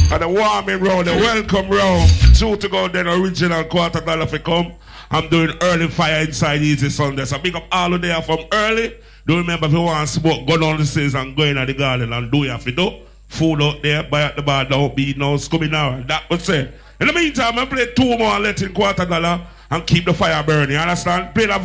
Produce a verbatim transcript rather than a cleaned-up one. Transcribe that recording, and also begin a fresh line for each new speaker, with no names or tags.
And the warming round, the welcome round. Two to go, then original quarter dollar for come. I'm doing early fire inside Easy Sunday. So big up all of there from early. Do remember if you want to smoke, go down the stairs and go in at the garden and do your do. Food out there, buy at the bar, don't be no scummy now. That was it. In the meantime, I play two more and let in quarter dollar and keep the fire burning. You understand? Play that